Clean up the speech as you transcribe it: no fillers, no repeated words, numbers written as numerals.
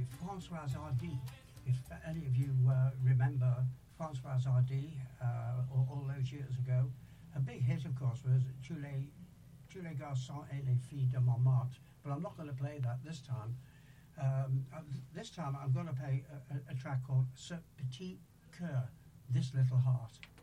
Françoise Hardy. If any of you remember Françoise Hardy all those years ago, a big hit, of course, was Tous les garçons et les filles de Montmartre. But I'm not going to play that this time. This time I'm going to play a track called Ce petit cœur, This Little Heart.